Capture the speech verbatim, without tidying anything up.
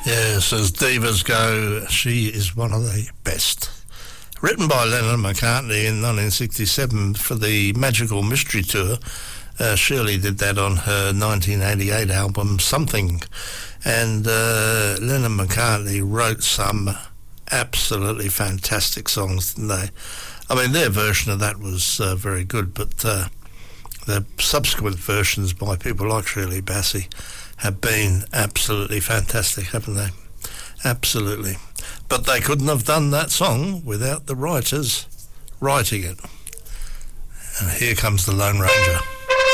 Yes, as divas go, she is one of the best. Written by Lennon and McCartney in nineteen sixty-seven for the Magical Mystery Tour. Uh, Shirley did that on her nineteen eighty-eight album, Something. And uh, Lennon and McCartney wrote some absolutely fantastic songs, didn't they? I mean, their version of that was uh, very good, but uh, the subsequent versions by people like Shirley Bassey have been absolutely fantastic, haven't they? Absolutely. But they couldn't have done that song without the writers writing it. And here comes the Lone Ranger.